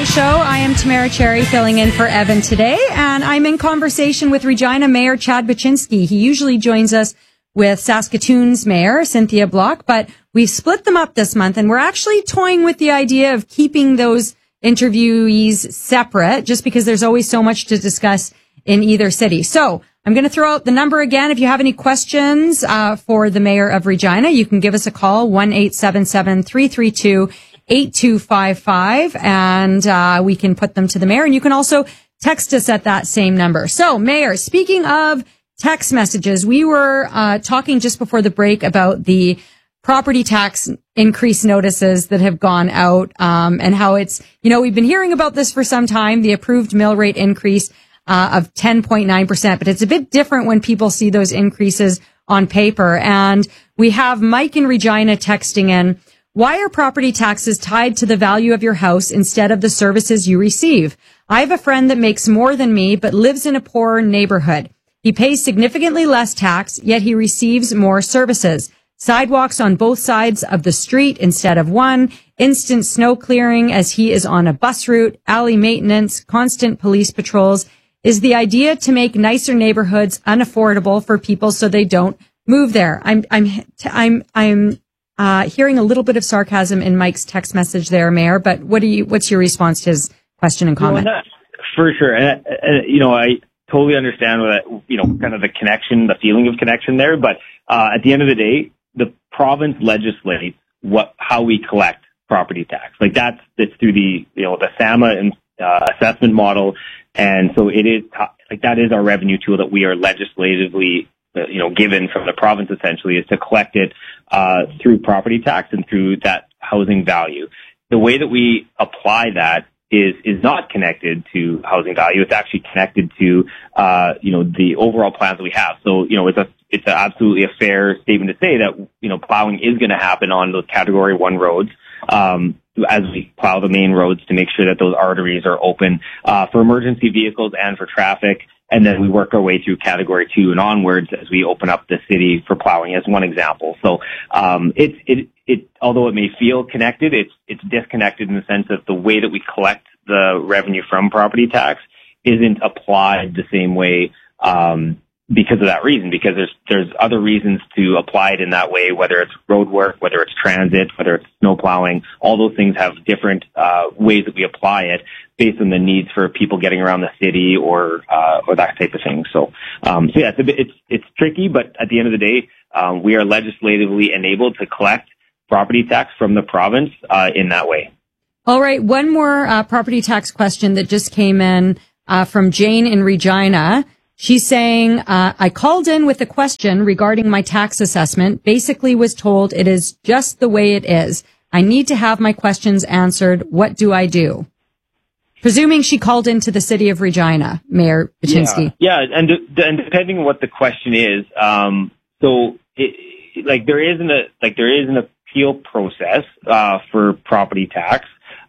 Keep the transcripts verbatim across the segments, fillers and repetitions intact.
Today Show. I am Tamara Cherry filling in for Evan today, and I'm in conversation with Regina Mayor Chad Buczynski. He usually joins us with Saskatoon's Mayor Cynthia Block, but we've split them up this month, and we're actually toying with the idea of keeping those interviewees separate, just because there's always so much to discuss in either city. So I'm going to throw out the number again. If you have any questions uh, for the Mayor of Regina, you can give us a call, one eight seven seven, three three two, eight two five five, and uh, we can put them to the Mayor. And you can also text us at that same number. So, Mayor, speaking of text messages, we were uh, talking just before the break about the property tax increase notices that have gone out, um, and how it's, you know, we've been hearing about this for some time, the approved mill rate increase uh, of ten point nine percent, but it's a bit different when people see those increases on paper. And we have Mike in Regina texting in, why are property taxes tied to the value of your house instead of the services you receive? I have a friend that makes more than me, but lives in a poorer neighborhood. He pays significantly less tax, yet he receives more services. Sidewalks on both sides of the street instead of one, instant snow clearing as he is on a bus route, alley maintenance, constant police patrols. Is the idea to make nicer neighborhoods unaffordable for people so they don't move there? I'm, I'm, I'm, I'm, uh, hearing a little bit of sarcasm in Mike's text message there, Mayor, but what do you, what's your response to his question and comment? Well, for sure. And, uh, you know, I totally understand what, you know, kind of the connection, the feeling of connection there, but, uh, at the end of the day, the province legislates what, how we collect property tax. Like that's, it's through the, you know, the S A M A and, uh, assessment model. And so it is, like that is our revenue tool that we are legislatively, uh, you know, given from the province essentially is to collect it, uh, through property tax and through that housing value. The way that we apply that is, is not connected to housing value. It's actually connected to, uh, you know, the overall plans that we have. So, you know, it's a, it's a absolutely a fair statement to say that, you know, plowing is going to happen on those category one roads, um, as we plow the main roads to make sure that those arteries are open, uh, for emergency vehicles and for traffic. And then we work our way through category two and onwards as we open up the city for plowing as one example. So, um, it's, it, it, although it may feel connected, it's, it's disconnected in the sense that the way that we collect the revenue from property tax isn't applied the same way, um, because of that reason, because there's, there's other reasons to apply it in that way, whether it's road work, whether it's transit, whether it's snow plowing, all those things have different, uh, ways that we apply it based on the needs for people getting around the city or, uh, or that type of thing. So, um, so yeah, it's a bit, it's, it's tricky, but at the end of the day, um, we are legislatively enabled to collect property tax from the province, uh, in that way. All right. One more, uh, property tax question that just came in, uh, from Jane in Regina. She's saying, uh, I called in with a question regarding my tax assessment, basically was told it is just the way it is. I need to have my questions answered. What do I do? Presuming she called into the city of Regina, Mayor Buczynski. Yeah, yeah, and, and depending on what the question is, um, so it, like there is an, like there is an appeal process, uh, for property tax.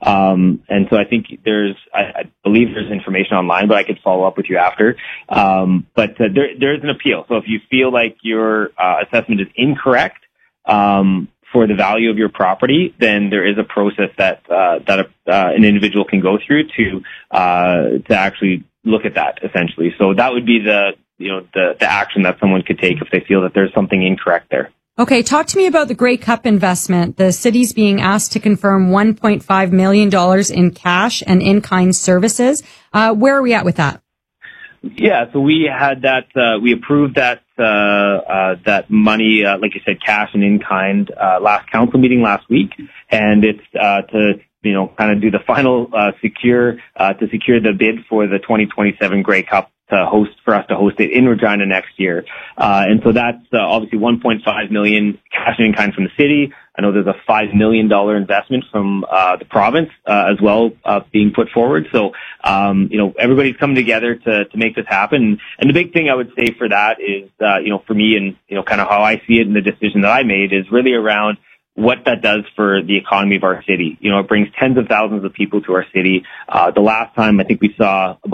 Um, and so I think there's, I, I believe there's information online, but I could follow up with you after. Um, but uh, there, there is an appeal. So if you feel like your uh, assessment is incorrect, um, for the value of your property, then there is a process that, uh, that a, uh, an individual can go through to, uh, to actually look at that essentially. So that would be the, you know, the, the action that someone could take if they feel that there's something incorrect there. Okay, talk to me about the Grey Cup investment. The city's being asked to confirm one point five million dollars in cash and in-kind services. Uh, where are we at with that? Yeah, so we had that, uh, we approved that, uh, uh, that money, uh, like you said, cash and in-kind, uh, last council meeting last week. And it's, uh, to, you know, kind of do the final, uh, secure, uh, to secure the bid for the twenty twenty-seven Grey Cup to host, for us to host it in Regina next year. Uh, and so that's, uh, obviously one point five million cash and in-kind from the city. I know there's a five million dollars investment from, uh, the province, uh, as well, uh, being put forward. So, um, you know, everybody's coming together to, to make this happen. And the big thing I would say for that is, uh, you know, for me and, you know, kind of how I see it and the decision that I made is really around what that does for the economy of our city. You know, it brings tens of thousands of people to our city. Uh, the last time I think we saw about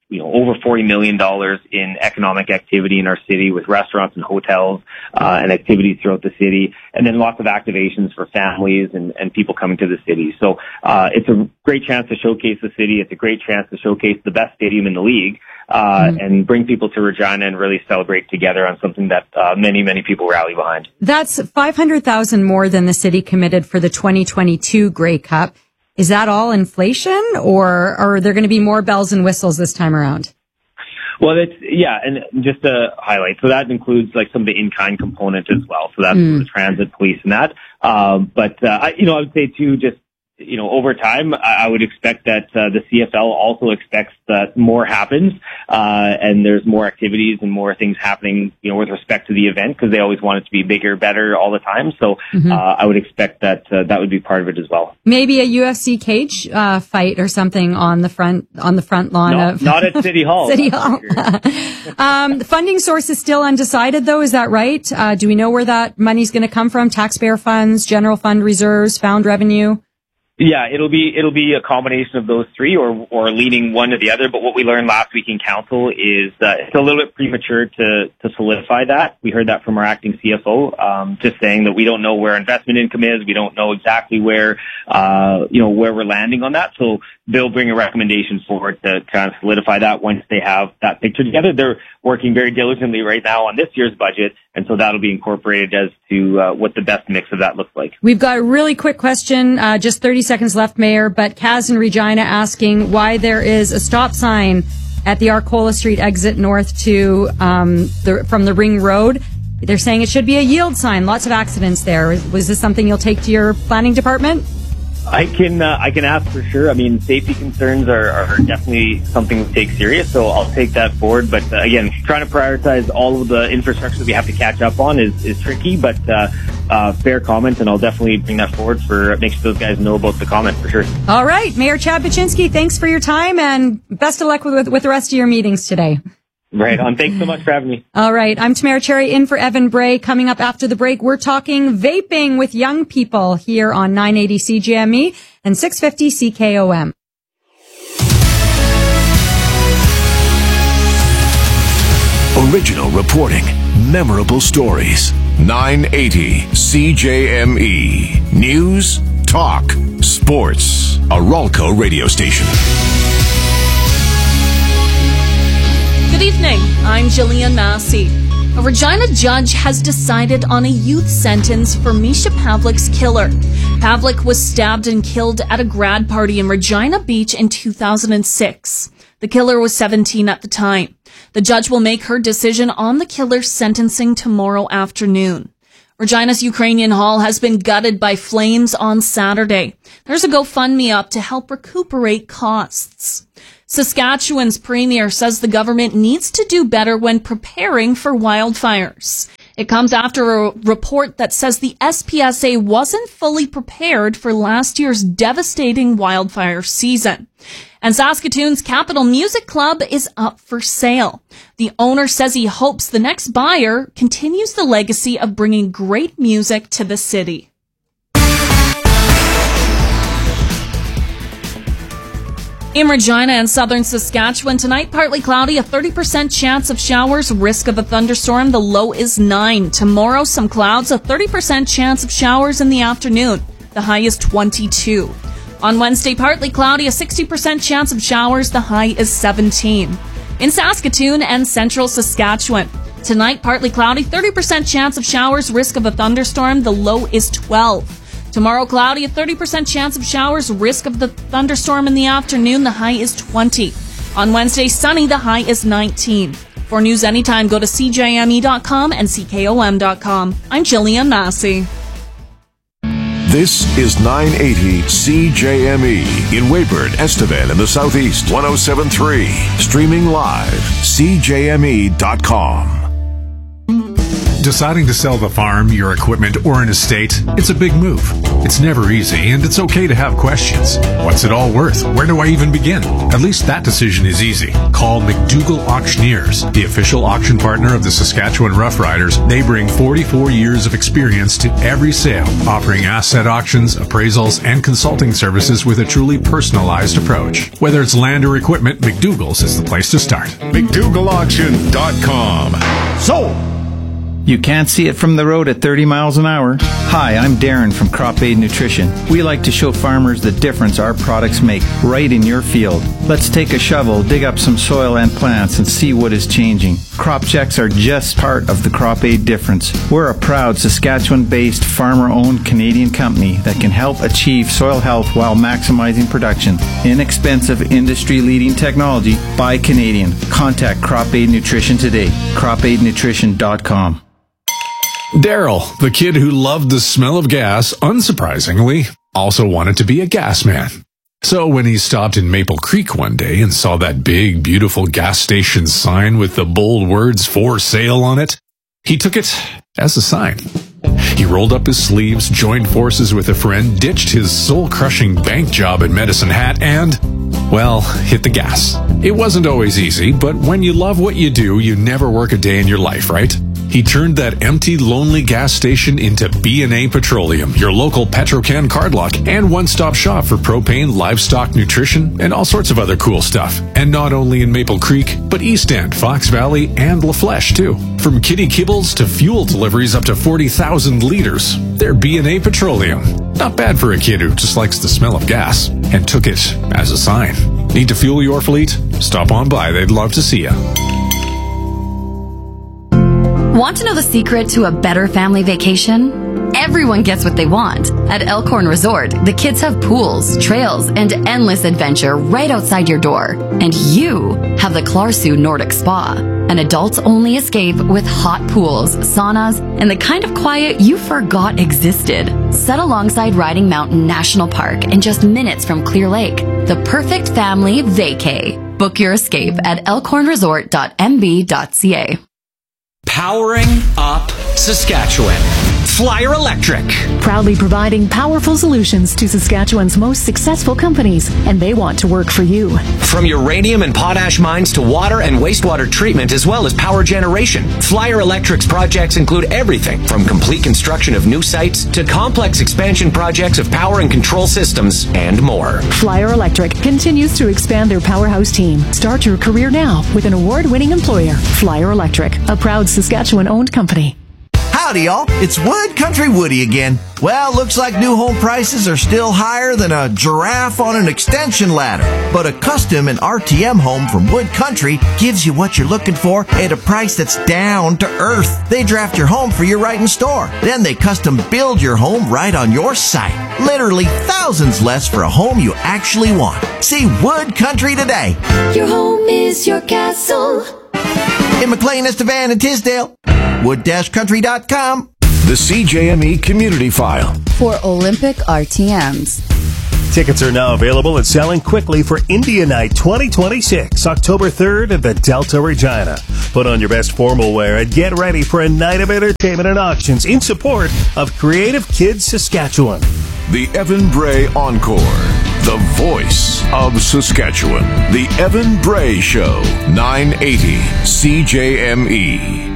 you know, over forty million dollars in economic activity in our city with restaurants and hotels, uh, and activities throughout the city. And then lots of activations for families and, and people coming to the city. So, uh, it's a great chance to showcase the city. It's a great chance to showcase the best stadium in the league, uh, mm-hmm. and bring people to Regina and really celebrate together on something that, uh, many, many people rally behind. That's five hundred thousand more than the city committed for the twenty twenty-two Grey Cup. Is that all inflation, or, or are there going to be more bells and whistles this time around? Well, it's, yeah, and just to highlight, so that includes like some of the in-kind component as well. So that's mm. the transit, police, and that. Um, but, uh, I, you know, I would say too, just, you know, over time, I would expect that uh, the C F L also expects that more happens, uh, and there's more activities and more things happening, you know, with respect to the event, because they always want it to be bigger, better all the time. So mm-hmm. uh, I would expect that uh, that would be part of it as well. Maybe a U F C cage uh, fight or something on the front on the front lawn no, of not at City Hall. City Hall. Sure. um, the funding source is still undecided, though. Is that right? Uh, do we know where that money's going to come from? Taxpayer funds, general fund reserves, found revenue? Yeah, it'll be it'll be a combination of those three, or or leaning one to the other. But what we learned last week in council is that it's a little bit premature to to solidify that. We heard that from our acting C F O, um, just saying that we don't know where investment income is. We don't know exactly where uh you know where we're landing on that. So they'll bring a recommendation forward to kind of solidify that once they have that picture together. They're working very diligently right now on this year's budget, and so that'll be incorporated as to uh, what the best mix of that looks like. We've got a really quick question, uh, just thirty seconds left, Mayor, but Kaz in Regina asking why there is a stop sign at the Arcola Street exit north to um, the, from the Ring Road. They're saying it should be a yield sign. Lots of accidents there. Was this something you'll take to your planning department? I can uh, I can ask for sure. I mean, safety concerns are, are definitely something we take serious, so I'll take that forward. But uh, again, trying to prioritize all of the infrastructure that we have to catch up on is, is tricky, but uh, uh, fair comment, and I'll definitely bring that forward for make sure those guys know about the comment for sure. All right, Mayor Chad Buczynski, thanks for your time, and best of luck with, with, with the rest of your meetings today. Right on. Thanks so much for having me. All right. I'm Tamara Cherry in for Evan Bray. Coming up after the break, we're talking vaping with young people here on nine eighty C J M E and six fifty C K O M. Original reporting, memorable stories. nine eighty C J M E. News, talk, sports. A Ralco radio station. Good evening, I'm Jillian Massey. A Regina judge has decided on a youth sentence for Misha Pavlik's killer. Pavlik was stabbed and killed at a grad party in Regina Beach in two thousand six. The killer was seventeen at the time. The judge will make her decision on the killer's sentencing tomorrow afternoon. Regina's Ukrainian Hall has been gutted by flames on Saturday. There's a GoFundMe up to help recuperate costs. Saskatchewan's premier says the government needs to do better when preparing for wildfires. It comes after a report that says the S P S A wasn't fully prepared for last year's devastating wildfire season. And Saskatoon's Capital Music Club is up for sale. The owner says he hopes the next buyer continues the legacy of bringing great music to the city. In Regina and southern Saskatchewan tonight, partly cloudy, a thirty percent chance of showers, risk of a thunderstorm, the low is nine. Tomorrow, some clouds, a thirty percent chance of showers in the afternoon, the high is twenty-two. On Wednesday, partly cloudy, a sixty percent chance of showers, the high is seventeen. In Saskatoon and central Saskatchewan, tonight, partly cloudy, thirty percent chance of showers, risk of a thunderstorm, the low is twelve. Tomorrow, cloudy, a thirty percent chance of showers, risk of the thunderstorm in the afternoon, the high is twenty. On Wednesday, sunny, the high is nineteen. For news anytime, go to C J M E dot com and C K O M dot com. I'm Jillian Massey. This is nine eighty C J M E in Weyburn, Estevan in the Southeast, one oh seven point three. Streaming live, C J M E dot com. Deciding to sell the farm, your equipment, or an estate, it's a big move. It's never easy, and it's okay to have questions. What's it all worth? Where do I even begin? At least that decision is easy. Call McDougall Auctioneers, the official auction partner of the Saskatchewan Roughriders. They bring forty-four years of experience to every sale, offering asset auctions, appraisals, and consulting services with a truly personalized approach. Whether it's land or equipment, McDougall's is the place to start. McDougall Auction dot com. Sold! You can't see it from the road at thirty miles an hour. Hi, I'm Darren from Crop Aid Nutrition. We like to show farmers the difference our products make right in your field. Let's take a shovel, dig up some soil and plants, and see what is changing. Crop checks are just part of the Crop Aid difference. We're a proud Saskatchewan-based, farmer-owned Canadian company that can help achieve soil health while maximizing production. Inexpensive, industry-leading technology by Canadian. Contact Crop Aid Nutrition today. crop aid nutrition dot com. Daryl, the kid who loved the smell of gas, unsurprisingly, also wanted to be a gas man. So when he stopped in Maple Creek one day and saw that big, beautiful gas station sign with the bold words "for sale" on it, he took it as a sign. He rolled up his sleeves, joined forces with a friend, ditched his soul-crushing bank job at Medicine Hat, and, well, hit the gas. It wasn't always easy, but when you love what you do, you never work a day in your life, right? He turned that empty, lonely gas station into B and A Petroleum, your local Petrocan card lock and one-stop shop for propane, livestock nutrition, and all sorts of other cool stuff. And not only in Maple Creek, but East End, Fox Valley, and La Flèche, too. From kitty kibbles to fuel deliveries up to forty thousand liters, they're B and A Petroleum. Not bad for a kid who just likes the smell of gas, and took it as a sign. Need to fuel your fleet? Stop on by, they'd love to see you. Want to know the secret to a better family vacation? Everyone gets what they want. At Elkhorn Resort, the kids have pools, trails, and endless adventure right outside your door. And you have the Clarsu Nordic Spa, an adults-only escape with hot pools, saunas, and the kind of quiet you forgot existed. Set alongside Riding Mountain National Park and just minutes from Clear Lake. The perfect family vacay. Book your escape at elkhorn resort dot m b dot c a. Powering up Saskatchewan. Flyer Electric. Proudly providing powerful solutions to Saskatchewan's most successful companies, and they want to work for you. From uranium and potash mines to water and wastewater treatment, as well as power generation, Flyer Electric's projects include everything from complete construction of new sites to complex expansion projects of power and control systems and more. Flyer Electric continues to expand their powerhouse team. Start your career now with an award-winning employer, Flyer Electric, a proud Saskatchewan-owned company. Howdy, y'all. It's Wood Country Woody again. Well, looks like new home prices are still higher than a giraffe on an extension ladder. But a custom and R T M home from Wood Country gives you what you're looking for at a price that's down to earth. They draft your home for you right in store. Then they custom build your home right on your site. Literally thousands less for a home you actually want. See Wood Country today. Your home is your castle. In McLean, Estevan, and Tisdale. wood dash country dot com. The C J M E Community File. For Olympic R T Ms. Tickets are now available and selling quickly for India Night twenty twenty-six, October third at the Delta Regina. Put on your best formal wear and get ready for a night of entertainment and auctions in support of Creative Kids Saskatchewan. The Evan Bray Encore. The voice of Saskatchewan. The Evan Bray Show. nine eighty C J M E.